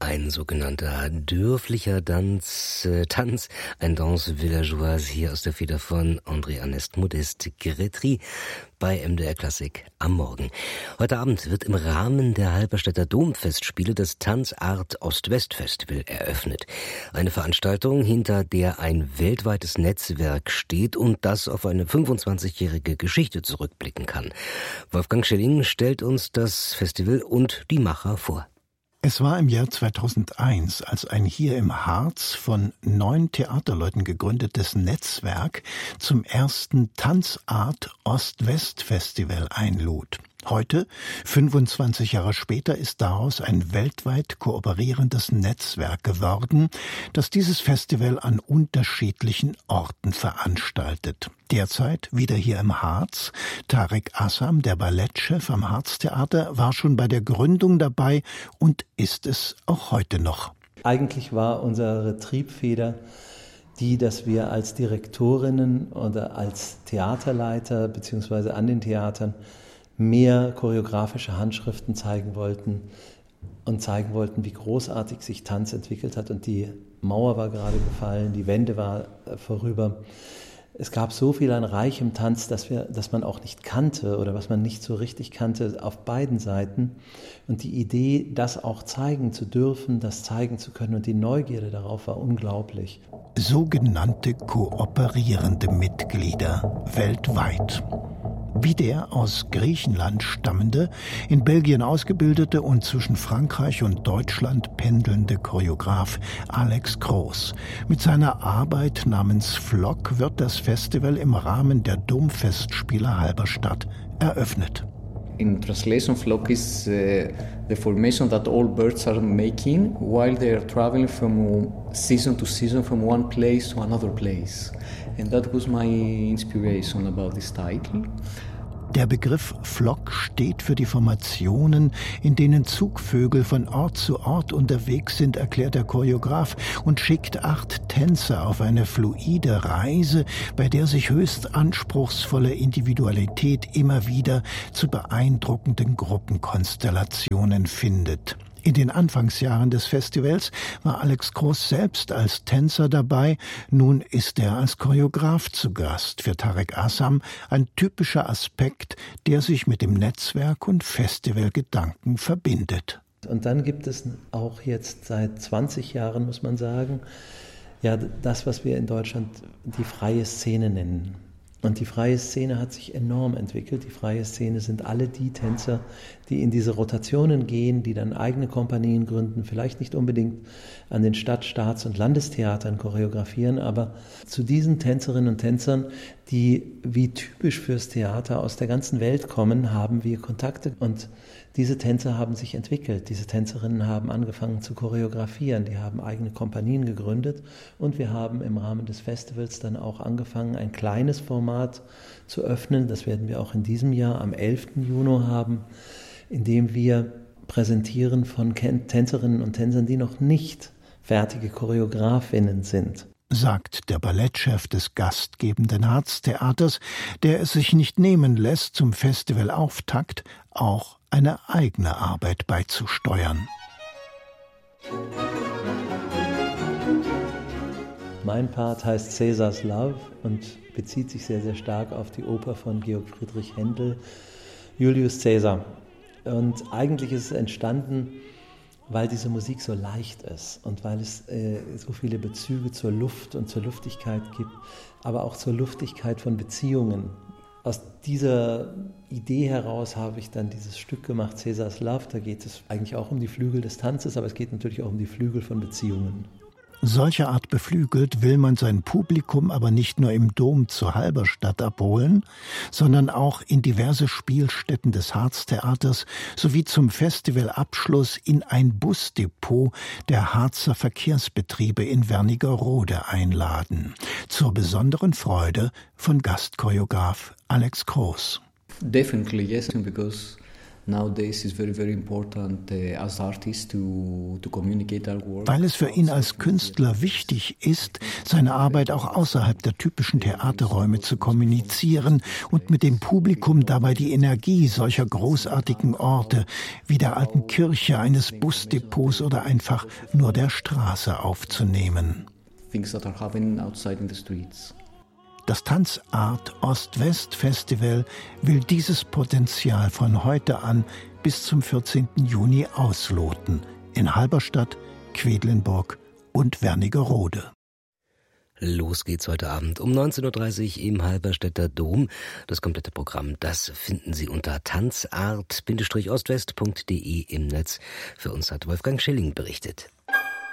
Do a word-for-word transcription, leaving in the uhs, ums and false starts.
Ein sogenannter dörflicher Tanz, äh, Tanz, ein Danse villageoise hier aus der Feder von André-Ernest Modest-Grétry bei M D R Klassik am Morgen. Heute Abend wird im Rahmen der Halberstädter Domfestspiele das Tanzart Ost-West-Festival eröffnet. Eine Veranstaltung, hinter der ein weltweites Netzwerk steht und das auf eine fünfundzwanzigjährige Geschichte zurückblicken kann. Wolfgang Schilling stellt uns das Festival und die Macher vor. Es war im Jahr zweitausendeins, als ein hier im Harz von neun Theaterleuten gegründetes Netzwerk zum ersten Tanzart Ost-West-Festival einlud. Heute, fünfundzwanzig Jahre später, ist daraus ein weltweit kooperierendes Netzwerk geworden, das dieses Festival an unterschiedlichen Orten veranstaltet. Derzeit wieder hier im Harz. Tarek Assam, der Ballettchef am Harztheater, war schon bei der Gründung dabei und ist es auch heute noch. Eigentlich war unsere Triebfeder die, dass wir als Direktorinnen oder als Theaterleiter beziehungsweise an den Theatern mehr choreografische Handschriften zeigen wollten und zeigen wollten, wie großartig sich Tanz entwickelt hat. Und die Mauer war gerade gefallen, die Wende war vorüber. Es gab so viel an reichem Tanz, dass wir, dass man auch nicht kannte oder was man nicht so richtig kannte auf beiden Seiten. Und die Idee, das auch zeigen zu dürfen, das zeigen zu können und die Neugierde darauf war unglaublich. Sogenannte kooperierende Mitglieder weltweit. Wie der aus Griechenland stammende, in Belgien ausgebildete und zwischen Frankreich und Deutschland pendelnde Choreograf Alex Kroos. Mit seiner Arbeit namens Flock wird das Festival im Rahmen der Domfestspiele Halberstadt eröffnet. In translation, flock is uh, the formation that all birds are making while they are traveling from season to season, from one place to another place. And that was my inspiration about this title. Der Begriff Flock steht für die Formationen, in denen Zugvögel von Ort zu Ort unterwegs sind, erklärt der Choreograf und schickt acht Tänzer auf eine fluide Reise, bei der sich höchst anspruchsvolle Individualität immer wieder zu beeindruckenden Gruppenkonstellationen findet. In den Anfangsjahren des Festivals war Alex Kroos selbst als Tänzer dabei, nun ist er als Choreograf zu Gast. Für Tarek Assam ein typischer Aspekt, der sich mit dem Netzwerk und Festivalgedanken verbindet. Und dann gibt es auch jetzt seit zwanzig Jahren, muss man sagen, ja, das, was wir in Deutschland die freie Szene nennen. Und die freie Szene hat sich enorm entwickelt. Die freie Szene sind alle die Tänzer, die in diese Rotationen gehen, die dann eigene Kompanien gründen, vielleicht nicht unbedingt an den Stadt-, Staats- und Landestheatern choreografieren, aber zu diesen Tänzerinnen und Tänzern, die wie typisch fürs Theater aus der ganzen Welt kommen, haben wir Kontakte. Und diese Tänzer haben sich entwickelt. Diese Tänzerinnen haben angefangen zu choreografieren. Die haben eigene Kompanien gegründet. Und wir haben im Rahmen des Festivals dann auch angefangen, ein kleines Format zu öffnen. Das werden wir auch in diesem Jahr am elften Juni haben, in dem wir präsentieren von Tänzerinnen und Tänzern, die noch nicht fertige Choreografinnen sind. Sagt der Ballettchef des gastgebenden Harztheaters, der es sich nicht nehmen lässt, zum Festivalauftakt auch eine eigene Arbeit beizusteuern. Mein Part heißt Caesars Love und bezieht sich sehr, sehr stark auf die Oper von Georg Friedrich Händel, Julius Caesar. Und eigentlich ist es entstanden, weil diese Musik so leicht ist und weil es äh, so viele Bezüge zur Luft und zur Luftigkeit gibt, aber auch zur Luftigkeit von Beziehungen. Aus dieser Idee heraus habe ich dann dieses Stück gemacht, Caesars Love. Da geht es eigentlich auch um die Flügel des Tanzes, aber es geht natürlich auch um die Flügel von Beziehungen. Solcher Art beflügelt will man sein Publikum aber nicht nur im Dom zur Halberstadt abholen, sondern auch in diverse Spielstätten des Harztheaters sowie zum Festivalabschluss in ein Busdepot der Harzer Verkehrsbetriebe in Wernigerode einladen. Zur besonderen Freude von Gastchoreograf Alex Kroos. Definitely yes, because Nowadays it's very, very important uh, as artists to, to communicate our work. Weil es für ihn als Künstler wichtig ist, seine Arbeit auch außerhalb der typischen Theaterräume zu kommunizieren und mit dem Publikum dabei die Energie solcher großartigen Orte wie der alten Kirche, eines Busdepots oder einfach nur der Straße aufzunehmen. Things that are happening outside in the streets. Das Tanzart Ost-West Festival will dieses Potenzial von heute an bis zum vierzehnten Juni ausloten. In Halberstadt, Quedlinburg und Wernigerode. Los geht's heute Abend um neunzehn Uhr dreißig im Halberstädter Dom. Das komplette Programm, das finden Sie unter tanzart Bindestrich ostwest punkt de im Netz. Für uns hat Wolfgang Schilling berichtet.